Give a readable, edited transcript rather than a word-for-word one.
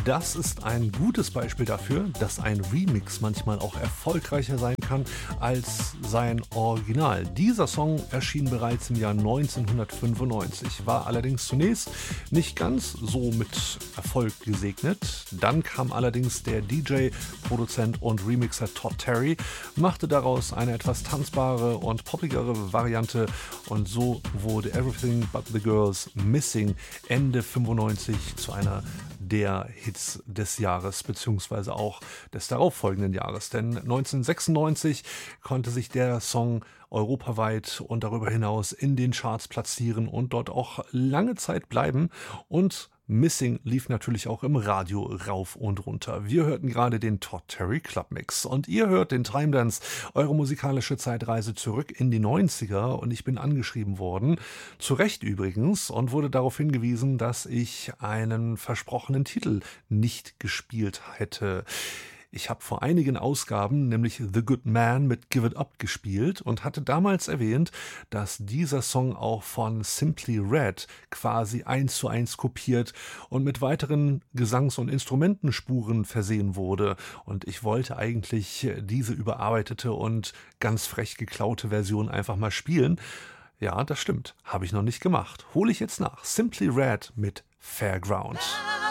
Das ist ein gutes Beispiel dafür, dass ein Remix manchmal auch erfolgreicher sein kann als sein Original. Dieser Song erschien bereits im Jahr 1995, war allerdings zunächst nicht ganz so mit Erfolg gesegnet. Dann kam allerdings der DJ, Produzent und Remixer Todd Terry, machte daraus eine etwas tanzbare und poppigere Variante und so wurde Everything But the Girls Missing Ende 95 zu einer der Hits des Jahres beziehungsweise auch des darauffolgenden Jahres. Denn 1996 konnte sich der Song europaweit und darüber hinaus in den Charts platzieren und dort auch lange Zeit bleiben. Und Missing lief natürlich auch im Radio rauf und runter. Wir hörten gerade den Todd Terry Club Mix und ihr hört den Time Dance, eure musikalische Zeitreise zurück in die 90er, und ich bin angeschrieben worden, zu Recht übrigens, und wurde darauf hingewiesen, dass ich einen versprochenen Titel nicht gespielt hätte. Ich habe vor einigen Ausgaben nämlich The Good Man mit Give It Up gespielt und hatte damals erwähnt, dass dieser Song auch von Simply Red quasi 1:1 kopiert und mit weiteren Gesangs- und Instrumentenspuren versehen wurde. Und ich wollte eigentlich diese überarbeitete und ganz frech geklaute Version einfach mal spielen. Ja, das stimmt, habe ich noch nicht gemacht. Hole ich jetzt nach. Simply Red mit Fairground.